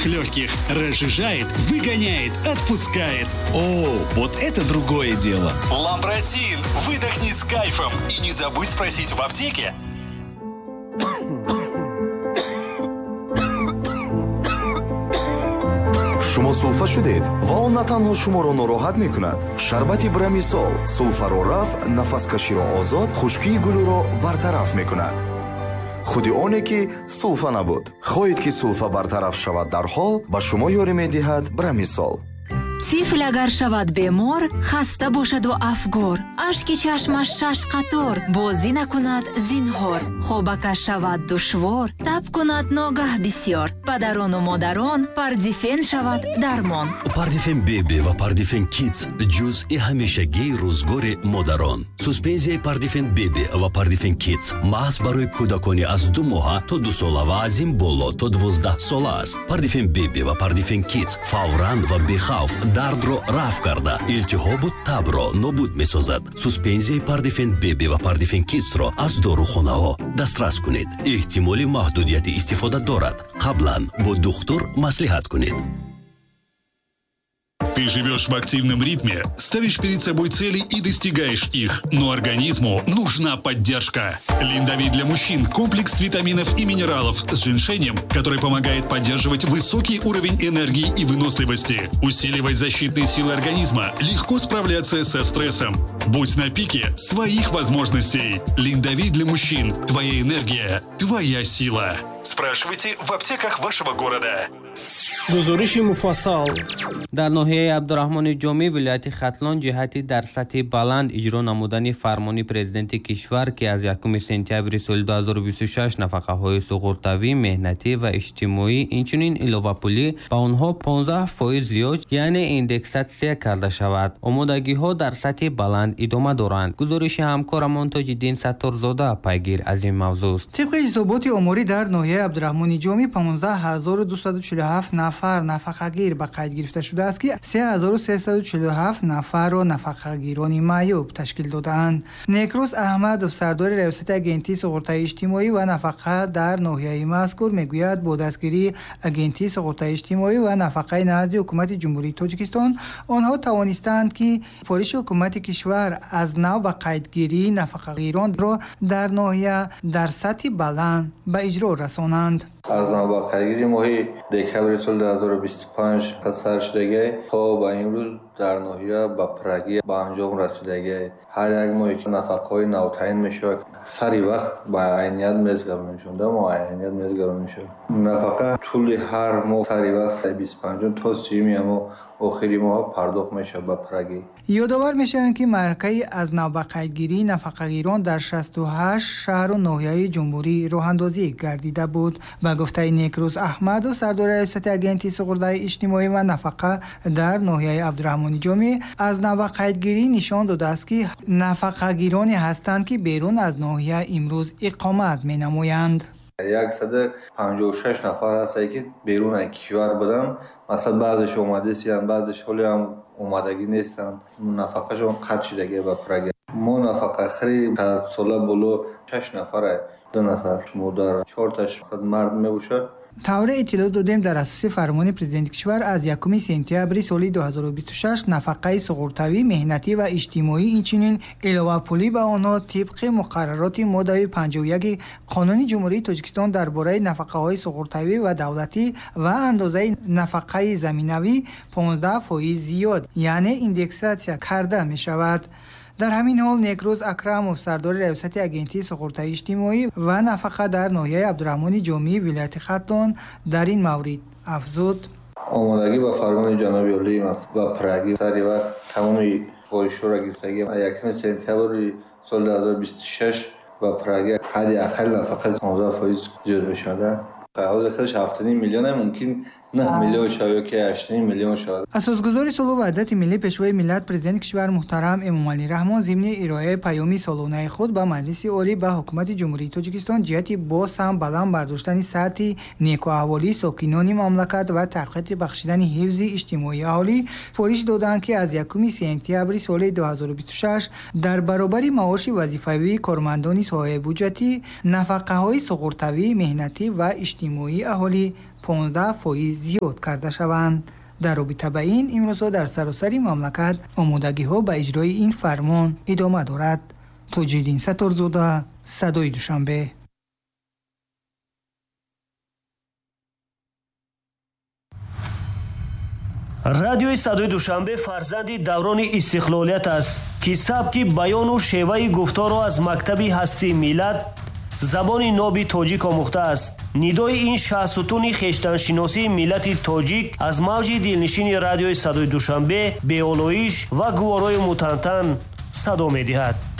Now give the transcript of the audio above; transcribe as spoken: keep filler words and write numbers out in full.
своих легких, разжижает, выгоняет, отпускает. О, вот это другое дело. Ламбротин. Выдохни с кайфом. И не забудь спросить в аптеке. шумо сулфа шудед ва он на танҳо шуморо нороҳат мекунад. шарбати брамисол сулфаро раф, нафаскаширо озод, хушкии гулӯро бартараф мекунад. худи оне ки сулфа набуд. хоҳед ки сулфа бартараф шавад дар ҳол, ба шумо ёрӣ медиҳад брамисол. тифл агар шавад бемор, хаста бошаду афгор, ашки чашмаш шаш қатор, бозӣ накунад зинҳор, хобакаш шавад душвор, таб кунад ногаҳ бисьёр, падарону модарон пардифен шавад дармон. Пардифен беби ва пардифен кидс ҷузъи ҳамешагии рӯзгори модарон. Суспензияи пардифен беби ва пардифен кидс маҳз барои кӯдакони аз ду моҳа то ду сола ва аз ин боло то дувоздаҳ сола аст. Пардифен беби ва пардифен кидс фавран ва бехавф дардро раф карда, илтиҳобу табро нобуд месозад. Суспензияи пардифен беби ва пардифен кидсро аз дорухонаҳо дастрас кунед. эҳтимоли маҳдудияти истифода дорад. Қаблан бо духтур маслиҳат кунед. Ты живешь в активном ритме, ставишь перед собой цели и достигаешь их, но организму нужна поддержка. Линдави для мужчин – комплекс витаминов и минералов с женьшенем, который помогает поддерживать высокий уровень энергии и выносливости, усиливать защитные силы организма, легко справляться со стрессом. Будь на пике своих возможностей. Линдави для мужчин – твоя энергия, твоя сила. Спрашивайте в аптеках вашего города. гузориши муфассал. дар ноҳияи абдурахмони ҷомӣ вилояти хатлон ҷиҳати дар сатҳи баланд иҷро намудани фармони президенти кишвар ки аз якуми сентябри соли ду ҳазору бисту шаш нафақаҳои суғуртавӣ, меҳнатӣ ва иҷтимоӣ инчунин иловапулӣ ба онҳо понздаҳ фоиз зиёд, яъне индексатсия карда шавад. омодагиҳо дар сатҳи баланд идома доранд. гузориши ҳамкорамон Тоҷиддин Сатторзода пайгир аз ин мавзӯст. тибқи ҳисоботи оморӣ дар ноҳияи абдурахмони ҷомӣ панздаҳ ҳазору дусаду чилу ҳафт нафар нафақагир ба қайд гирифта шудааст ки се ҳазору сесаду чилу ҳафт нафарро нафақагирони маъюб ташкил додаанд. Некрус Аҳмадов, сардори раёсати агентии суғуртаи иҷтимоӣ ва нафақа дар ноҳияи мазкур, мегӯяд бо дастгирии агентии суғуртаи иҷтимоӣ ва нафақаи назди ҳукумати ҷумҳурии Тоҷикистон онҳо тавонистанд ки сифориши ҳукумати кишвар аз нав ба қайдгирии нафақагиронро дар ноҳия дар сатҳи баланд ба иҷро расонанд. аз навбақайгири моҳи декабри соли ду ҳазору бисту панҷ сар шудагӣ то ба имрӯз дар ноҳия ба пуррагӣ ба анҷом расидагӣ ҳар як моҳе ки нафақаҳои навтаъин мешавад сари вақт ба айният мезгаронда мешавад мо айният мезгаронда мешавад нафақа тӯли ҳар моҳ сари вақт бисту панҷум то сиюми ҳамо охири моҳ пардохт мешавад ба пуррагӣ. ёдовар мешаванд ки маркаи аз навбақайгирии нафақагирон дар шасту ҳашт шаҳру ноҳияи ҷумҳурӣ роҳандозӣ гардида буд. ба гуфтаи Некрус Аҳмадов, сардори раёсати агентии суғуртаи иҷтимоӣ ва нафақа дар ноҳияи абдурахмони ҷомӣ, аз навбақайгирӣ нишон додааст ки нафақагироне ҳастанд ки берун аз ноҳия имрӯз иқомат менамоянд. яксад и панҷоҳу шаш нафар ҳастанд ки беруни кишвар буданд. масалан баъзеш омадисиянд, баъзеш ҳоли ҳам омадагӣ нестанд, нафақашон қатъ шудагӣ ба пуррагӣ. мо нафақахири сола боло шаш нафара, ду нафар модар, чорташ мард мебошад. тавре иттилоъ додем дар асоси фармони президенти кишвар аз якуми сентябри соли ду ҳазору бисту шаш нафақаи суғуртавӣ, меҳнатӣ ва иҷтимоӣ инчунин иловапулӣ ба онҳо тибқи муқаррароти моддаи панҷоҳу яки қонуни ҷумҳурии Тоҷикистон дар бораи нафақаҳои суғуртавӣ ва давлатӣ ва андозаи нафақаи заминавӣ понздаҳ фоиз зиёд, яъне индексатсия карда мешавад. дар ҳамин ҳол Некрус Акрамов, сардори раёсати агентии суғуртаи иҷтимоӣ ва нафақа дар ноҳияи абдурахмони ҷомӣ вилояти хатлон дар ин маврид афзуд: омодагӣ ба фармони ҷаноби олӣ ба пуррагӣ сари вақт тамоми сифоришҳоро гирифтагӣ якуми сентябри соли ду ҳазору бисту шаш ба пуррагӣ ҳадди аққал нафақа понздаҳ фоиз зиёд мешавад. ҳозир худаш ҳафтаним миллион мумкин наҳ миллион шавад ёки ҳаштаним миллион шавад. асосгузори сулҳу ваҳдати миллӣ пешвои миллат президенти кишвар муҳтарам Эмомалӣ Раҳмон зимни ирояи паёми солонаи худ ба Маҷлиси олӣ ба ҳукумати ҷумҳурии Тоҷикистон ҷиҳати боз ҳам баланд бардоштани сатҳи некуаҳволии сокинони мамлакат ва тарғиби бахшидани ҳифзи иҷтимоии аҳолӣ сифориш доданд ки аз якуми сентябри соли ду ҳазору бисту шаш дар баробари маоши вазифавии кормандони соҳаи буҷатӣ, нафақаҳои суғуртавӣ, меҳнатӣ ва иҷтимоии аҳолӣ понздаҳ фоиз зиёд карда шаванд. дар робита ба ин имрӯзҳо дар саросари мамлакат омодагиҳо ба иҷрои ин фармон идома дорад. тоҷиддин сатторзода, садои душанбе. радиои садои душанбе фарзанди даврони истиқлолият аст, ки сабки баёну шеваи гуфторро аз мактаби ҳастии миллат забони ноби тоҷик омӯхтааст. нидои ин шаҳсутуни хештаншиносии миллати тоҷик аз мавҷи дилнишини радиои садои душанбе беолоиш ва гуворои мутантан садо медиҳад.